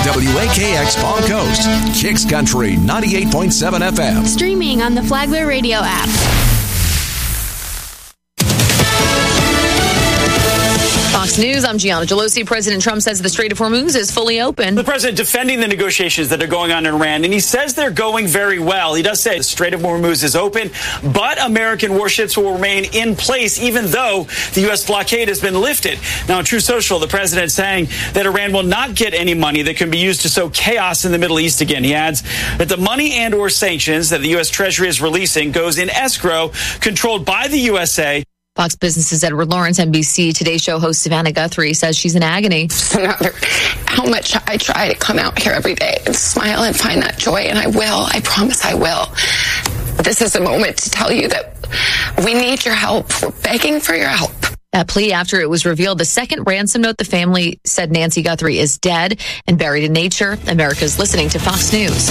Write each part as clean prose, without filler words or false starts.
WAKX Palm Coast, Kicks Country 98.7 FM. Streaming on the Flagler Radio app. Fox News, I'm Gianna Gelosi. President Trump says the Strait of Hormuz is fully open. The president defending the negotiations that are going on in Iran, and he says they're going very well. He does say the Strait of Hormuz is open, but American warships will remain in place even though the U.S. blockade has been lifted. Now, on Truth Social, the president saying that Iran will not get any money that can be used to sow chaos in the Middle East again. He adds that the money and or sanctions that the U.S. Treasury is releasing goes in escrow controlled by the USA. Fox Business' Edward Lawrence, NBC Today Show host Savannah Guthrie says she's in agony. No matter how much I try to come out here every day and smile and find that joy, and I will. I promise I will. This is a moment to tell you that we need your help. We're begging for your help. That plea after it was revealed the second ransom note the family said Nancy Guthrie is dead and buried in nature. America's listening to Fox News.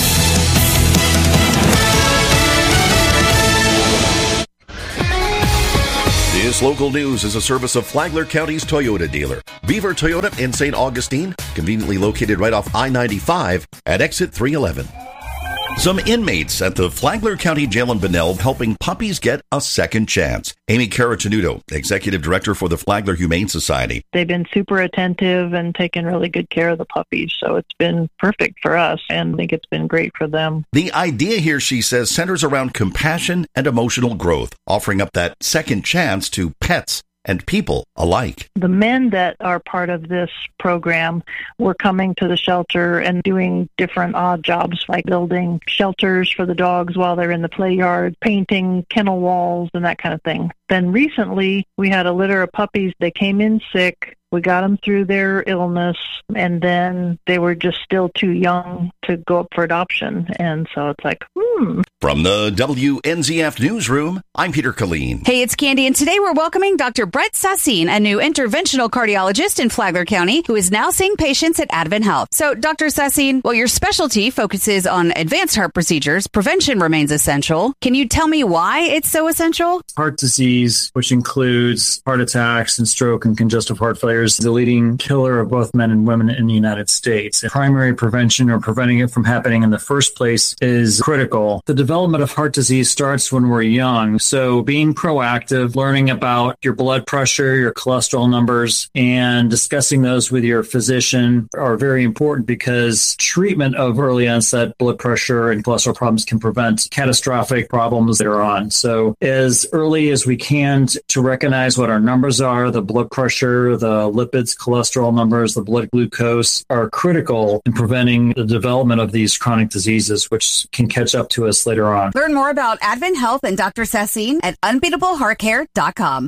This local news is a service of Flagler County's Toyota dealer, Beaver Toyota in St. Augustine, conveniently located right off I-95 at exit 311. Some inmates at the Flagler County Jail in Bunnell helping puppies get a second chance. Amy Caratanudo, Executive Director for the Flagler Humane Society. They've been super attentive and taken really good care of the puppies, so it's been perfect for us, and I think it's been great for them. The idea here, she says, centers around compassion and emotional growth, offering up that second chance to pets and people alike. The men that are part of this program were coming to the shelter and doing different odd jobs like building shelters for the dogs while they're in the play yard, painting kennel walls and that kind of thing. Then recently we had a litter of puppies. They came in sick. We got them through their illness, and then they were just still too young to go up for adoption. And so it's like, From the WNZF Newsroom, I'm Peter Colleen. Hey, it's Candy, and today we're welcoming Dr. Brett Sassine, a new interventional cardiologist in Flagler County, who is now seeing patients at Advent Health. So, Dr. Sassine, while your specialty focuses on advanced heart procedures, prevention remains essential. Can you tell me why it's so essential? Heart disease, which includes heart attacks and stroke and congestive heart failure, is the leading killer of both men and women in the United States. Primary prevention, or preventing it from happening in the first place, is critical. The development of heart disease starts when we're young, so being proactive, learning about your blood pressure, your cholesterol numbers, and discussing those with your physician are very important, because treatment of early onset blood pressure and cholesterol problems can prevent catastrophic problems later on. So as early as we can to recognize what our numbers are, the blood pressure, the lipids, cholesterol numbers, the blood glucose, are critical in preventing the development of these chronic diseases, which can catch up to us later on. Learn more about Advent Health and Dr. Sassine at unbeatableheartcare.com.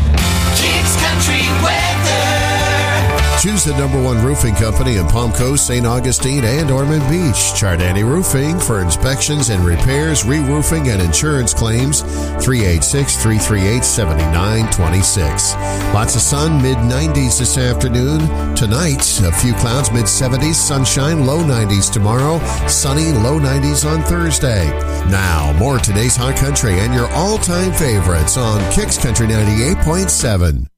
Kicks Country Weather. Choose the #1 roofing company in Palm Coast, St. Augustine, and Ormond Beach. Chardani Roofing for inspections and repairs, re-roofing, and insurance claims. 386-338-7926. Lots of sun, mid-90s this afternoon. Tonight, a few clouds, mid-70s, sunshine, low 90s tomorrow, sunny, low 90s on Thursday. Now, more today's Hot Country and your all-time favorites on Kicks Country 98.7.